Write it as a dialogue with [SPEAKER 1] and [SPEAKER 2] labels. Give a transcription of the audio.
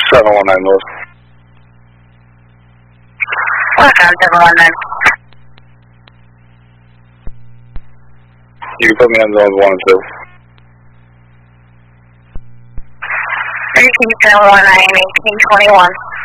[SPEAKER 1] 719 North.
[SPEAKER 2] Welcome, 719.
[SPEAKER 1] You can put me on zones 1 and 2.
[SPEAKER 2] Repeat 719, 1821.